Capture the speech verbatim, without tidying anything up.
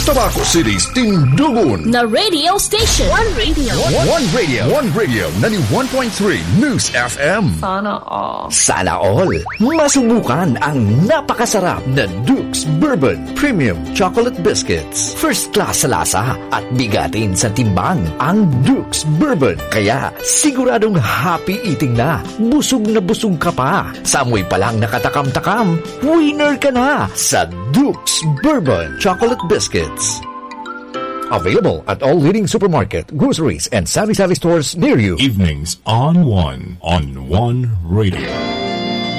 Tabaco City's Tindugon na radio station. One Radio. One, one Radio. One Radio. ninety-one point three News F M. Sana all. Sana all. Masubukan ang napakasarap na Duke's Bourbon Premium Chocolate Biscuits. First class sa lasa at bigatin sa timbang ang Duke's Bourbon. Kaya siguradong happy eating na. Busog na busog ka pa. Sa amoy pa lang nakatakam-takam, winner ka na sa Duke's Bourbon Chocolate Biscuits. Available at all leading supermarket, groceries, and Savvy Savvy stores near you. Evenings on One on One Radio.